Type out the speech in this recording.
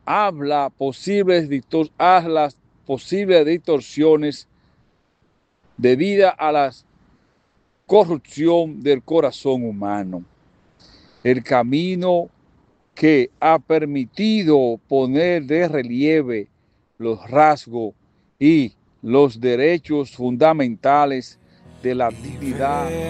haz las posibles distorsiones debidas a la corrupción del corazón humano. El camino que ha permitido poner de relieve los rasgos y los derechos fundamentales de la dignidad